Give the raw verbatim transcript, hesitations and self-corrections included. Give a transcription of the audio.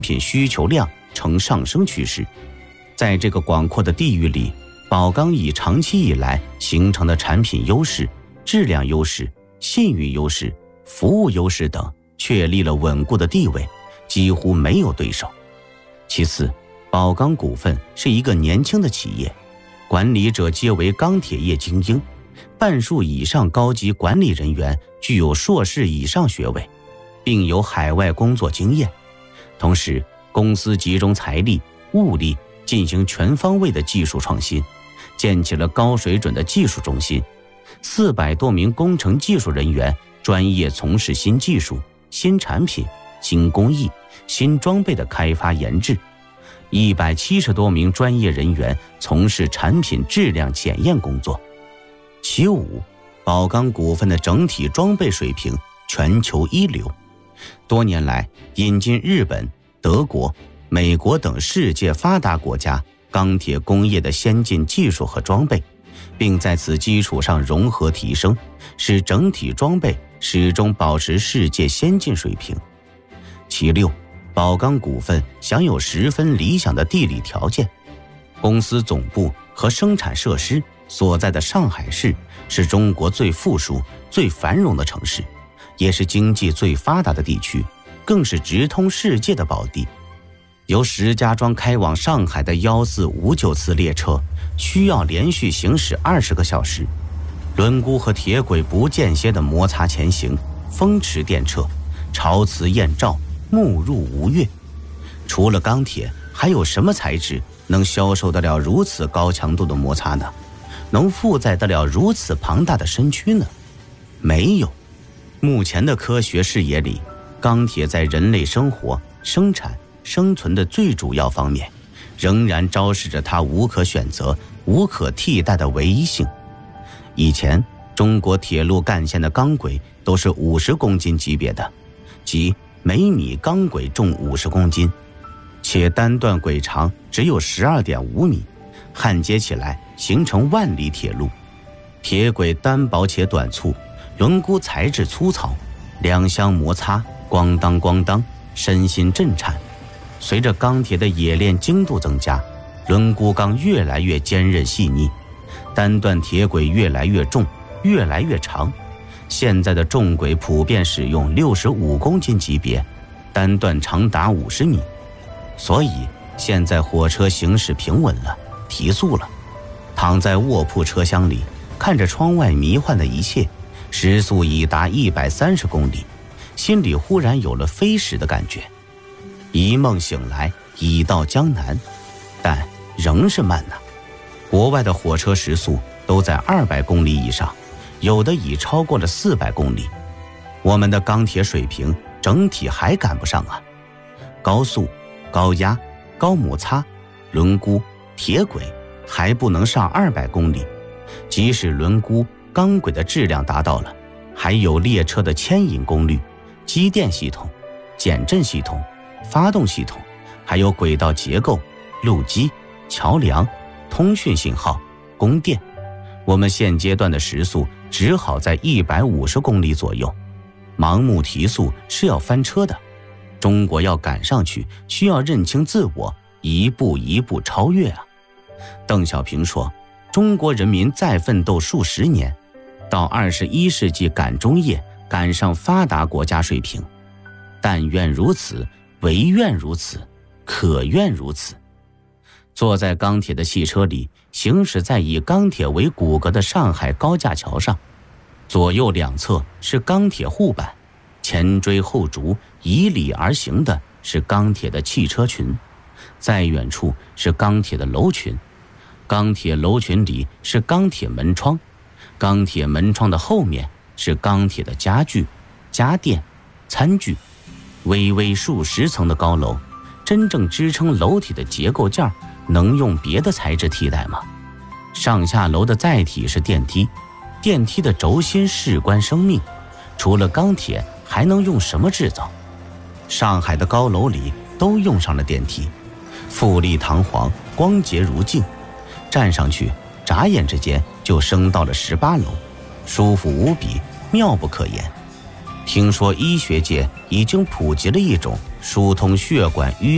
品需求量呈上升趋势。在这个广阔的地域里，宝钢以长期以来形成的产品优势、质量优势、信誉优势、服务优势等确立了稳固的地位，几乎没有对手。其次，宝钢股份是一个年轻的企业，管理者皆为钢铁业精英，半数以上高级管理人员具有硕士以上学位，并有海外工作经验。同时，公司集中财力、物力进行全方位的技术创新，建起了高水准的技术中心。四百多名工程技术人员专业从事新技术、新产品、新工艺、新装备的开发研制。一百七十多名专业人员从事产品质量检验工作。其五，宝钢股份的整体装备水平全球一流。多年来，引进日本、德国、美国等世界发达国家钢铁工业的先进技术和装备，并在此基础上融合提升，使整体装备始终保持世界先进水平。其六，宝钢股份享有十分理想的地理条件，公司总部和生产设施所在的上海市是中国最富庶、最繁荣的城市，也是经济最发达的地区，更是直通世界的宝地。由石家庄开往上海的一四五九次列车需要连续行驶二十个小时，轮毂和铁轨不间歇地摩擦前行，风驰电掣，潮磁艳照，目入无月。除了钢铁，还有什么材质能消受得了如此高强度的摩擦呢？能负载得了如此庞大的身躯呢？没有。目前的科学视野里，钢铁在人类生活、生产、生存的最主要方面，仍然昭示着它无可选择、无可替代的唯一性。以前，中国铁路干线的钢轨都是五十公斤级别的，即每米钢轨重五十公斤，且单段轨长只有 十二点五米，焊接起来形成万里铁路。铁轨单薄且短粗，轮毂材质粗糙，两相摩擦，咣当咣当，身心震颤。随着钢铁的冶炼精度增加，轮毂钢越来越坚韧细腻，单段铁轨越来越重，越来越长。现在的重轨普遍使用六十五公斤级别，单段长达五十米。所以现在火车行驶平稳了，提速了。躺在卧铺车厢里，看着窗外迷幻的一切，时速已达一百三十公里，心里忽然有了飞驶的感觉。一梦醒来，已到江南，但仍是慢呐、啊。国外的火车时速都在二百公里以上，有的已超过了四百公里。我们的钢铁水平整体还赶不上啊！高速、高压、高摩擦，轮毂、铁轨还不能上二百公里。即使轮毂、钢轨的质量达到了，还有列车的牵引功率、机电系统、减震系统、发动系统，还有轨道结构、路基、桥梁、通讯信号、供电。我们现阶段的时速只好在一百五十公里左右，盲目提速是要翻车的。中国要赶上去，需要认清自我，一步一步超越啊！邓小平说，中国人民再奋斗数十年，到二十一世纪赶中业，赶上发达国家水平。但愿如此，唯愿如此，可愿如此。坐在钢铁的汽车里，行驶在以钢铁为骨骼的上海高架桥上，左右两侧是钢铁护板，前追后逐，以里而行的是钢铁的汽车群，再远处是钢铁的楼群，钢铁楼群里是钢铁门窗，钢铁门窗的后面是钢铁的家具、家电、餐具。微微数十层的高楼，真正支撑楼体的结构件能用别的材质替代吗？上下楼的载体是电梯，电梯的轴心事关生命，除了钢铁还能用什么制造？上海的高楼里都用上了电梯，富丽堂皇，光洁如镜，站上去眨眼之间就升到了十八楼，舒服无比，妙不可言。听说医学界已经普及了一种疏通血管淤